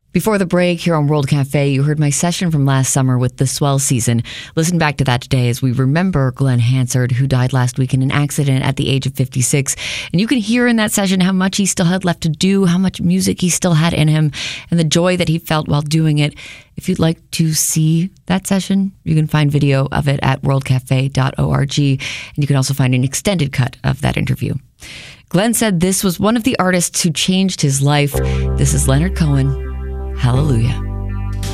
Before the break here on World Cafe, you heard my session from last summer with The Swell Season. Listen back to that today as we remember Glenn Hansard, who died last week in an accident at the age of 56. And you can hear in that session how much he still had left to do, how much music he still had in him, and the joy that he felt while doing it. If you'd like to see that session, you can find video of it at worldcafe.org. And you can also find an extended cut of that interview. Glenn said this was one of the artists who changed his life. This is Leonard Cohen. Hallelujah.